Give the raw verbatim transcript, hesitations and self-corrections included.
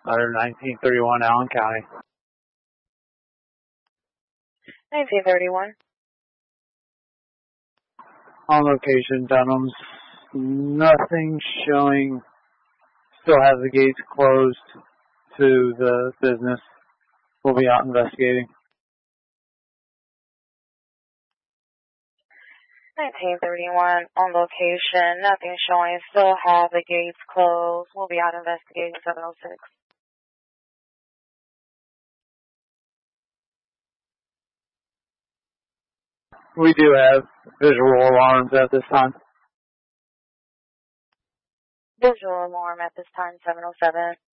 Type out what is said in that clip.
Under nineteen thirty-one, Allen County. nineteen thirty-one. On location, Dunham's. Nothing showing. Still has the gates closed to the business. We'll be out investigating. nineteen thirty-one, on location, nothing showing, still have the gates closed. We'll be out investigating seven oh six. We do have visual alarms at this time. Visual alarm at this time, seven oh seven.